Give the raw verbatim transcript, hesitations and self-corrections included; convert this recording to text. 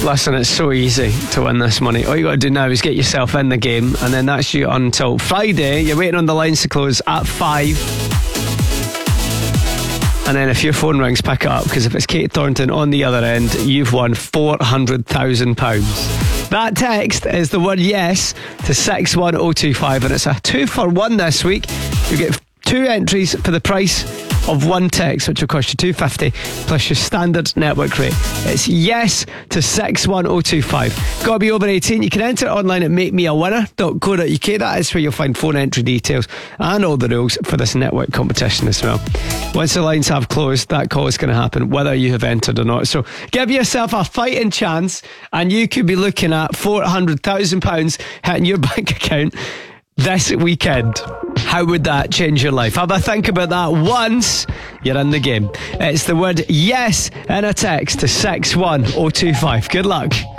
Listen, it's so easy to win this money. All you got to do now is get yourself in the game, and then that's you until Friday. You're waiting on the lines to close at five. And then if your phone rings, pick it up, because if it's Kate Thornton on the other end, you've won four hundred thousand pounds. That text is the word yes to six one oh two five, and it's a two for one this week. You get two entries for the price of one text, which will cost you two fifty plus your standard network rate. It's yes to six one oh two five. Got to be over eighteen. You can enter it online at make me a winner dot co dot uk. That is where you'll find phone entry details and all the rules for this network competition as well. Once the lines have closed, that call is going to happen whether you have entered or not. So give yourself a fighting chance, and you could be looking at four hundred thousand pounds hitting your bank account this weekend. How would that change your life? Have a think about that once you're in the game. It's the word yes in a text to six one oh two five. Good luck.